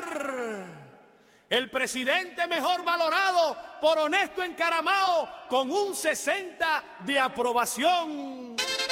el presidente mejor valorado por Honesto Encaramao con un 60 de aprobación.